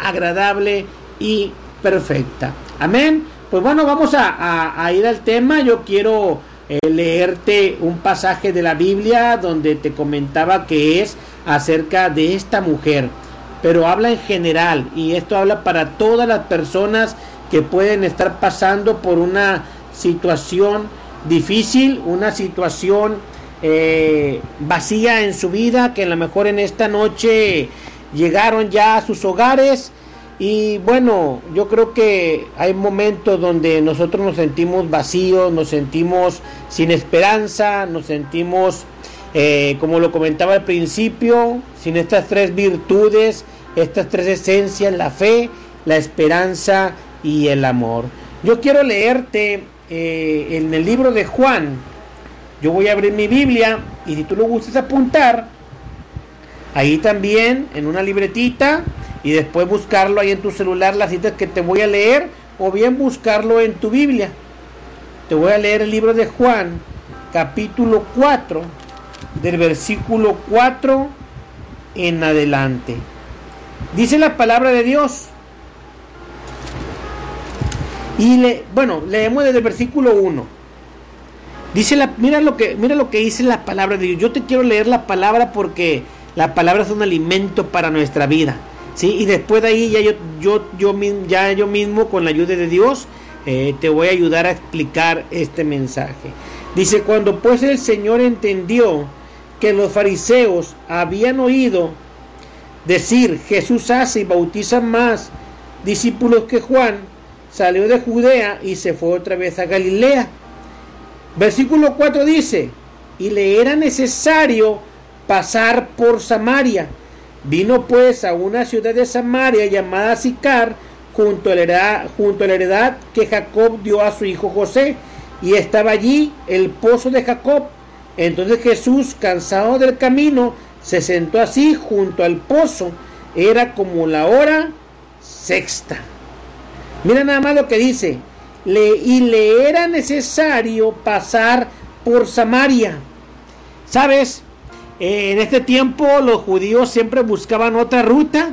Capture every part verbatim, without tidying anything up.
agradable y perfecta. Amén. Pues bueno, vamos a, a, a ir al tema. Yo quiero eh, leerte un pasaje de la Biblia donde te comentaba que es acerca de esta mujer, pero habla en general, y esto habla para todas las personas que pueden estar pasando por una situación difícil, una situación eh, vacía en su vida, que a lo mejor en esta noche llegaron ya a sus hogares. Y bueno, yo creo que hay momentos donde nosotros nos sentimos vacíos, nos sentimos sin esperanza, nos sentimos, eh, como lo comentaba al principio, sin estas tres virtudes, estas tres esencias: la fe, la esperanza y el amor. Yo quiero leerte eh, en el libro de Juan. Yo voy a abrir mi Biblia, y si tú lo gustas apuntar, ahí también en una libretita, y después buscarlo ahí en tu celular, las citas que te voy a leer, o bien buscarlo en tu Biblia. Te voy a leer el libro de Juan, capítulo cuatro, del versículo cuatro en adelante. Dice la palabra de Dios. Y le, bueno, leemos desde el versículo uno. Dice la, mira lo que, mira lo que dice la palabra de Dios. Yo te quiero leer la palabra porque la palabra es un alimento para nuestra vida, ¿sí? Y después de ahí ya yo, yo, yo, ya yo mismo, con la ayuda de Dios, eh, te voy a ayudar a explicar este mensaje. Dice: cuando pues el Señor entendió que los fariseos habían oído decir, Jesús hace y bautiza más discípulos que Juan, salió de Judea y se fue otra vez a Galilea. Versículo cuatro dice: y le era necesario pasar por Samaria. Vino pues a una ciudad de Samaria llamada Sicar, junto a la heredad, junto a la heredad que Jacob dio a su hijo José, y estaba allí el pozo de Jacob. Entonces Jesús, cansado del camino, se sentó así junto al pozo. Era como la hora sexta. Mira nada más lo que dice: le, y le era necesario pasar por Samaria. ¿Sabes? Eh, en este tiempo los judíos siempre buscaban otra ruta.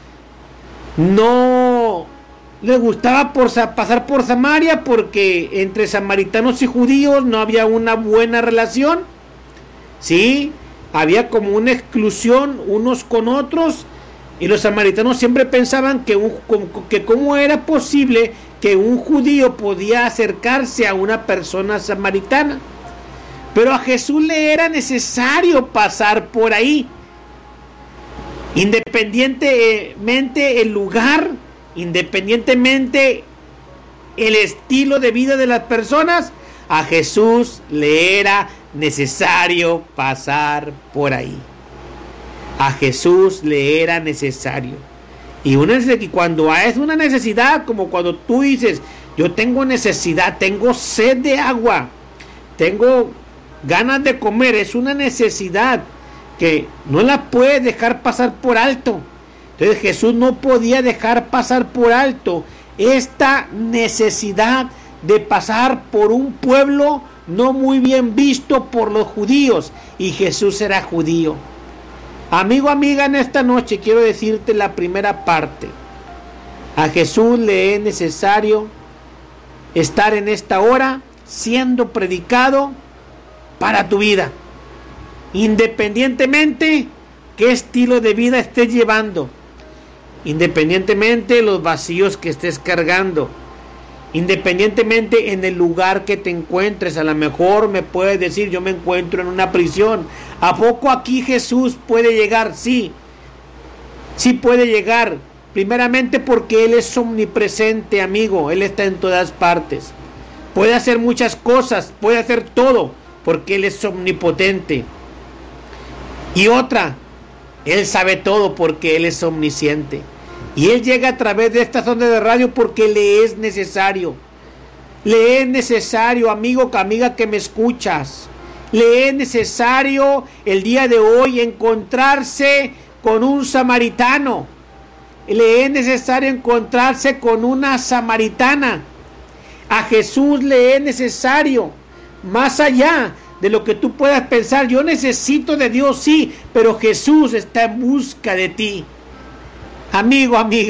No les gustaba por, pasar por Samaria, porque entre samaritanos y judíos no había una buena relación. Sí, había como una exclusión unos con otros, y los samaritanos siempre pensaban que, un, que cómo era posible que un judío podía acercarse a una persona samaritana. Pero a Jesús le era necesario pasar por ahí. Independientemente el lugar, independientemente el estilo de vida de las personas, a Jesús le era necesario pasar por ahí. A Jesús le era necesario. Y una, cuando es una necesidad, como cuando tú dices, yo tengo necesidad, tengo sed de agua, tengo ganas de comer, es una necesidad que no la puedes dejar pasar por alto. Entonces Jesús no podía dejar pasar por alto esta necesidad de pasar por un pueblo no muy bien visto por los judíos, y Jesús era judío. Amigo, amiga, en esta noche quiero decirte la primera parte. A Jesús le es necesario estar en esta hora siendo predicado para tu vida, independientemente qué estilo de vida estés llevando, independientemente los vacíos que estés cargando, independientemente en el lugar que te encuentres. A lo mejor me puedes decir, yo me encuentro en una prisión. ¿A poco aquí Jesús puede llegar? Sí, sí puede llegar. Primeramente porque Él es omnipresente, amigo. Él está en todas partes. Puede hacer muchas cosas, puede hacer todo, porque Él es omnipotente. Y otra, Él sabe todo porque Él es omnisciente. Y Él llega a través de esta zona de radio porque le es necesario. Le es necesario, amigo, amiga que me escuchas. Le es necesario el día de hoy encontrarse con un samaritano. Le es necesario encontrarse con una samaritana. A Jesús le es necesario, más allá de lo que tú puedas pensar. Yo necesito de Dios, sí, pero Jesús está en busca de ti. Amigo, amiga.